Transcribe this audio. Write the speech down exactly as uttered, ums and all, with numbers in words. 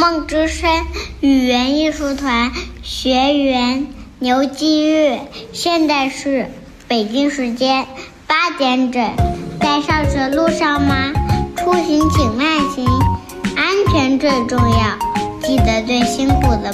梦之声语言艺术团学员牛继玉，现在是北京时间八点整，在上学路上吗？出行请慢行，安全最重要，记得对辛苦的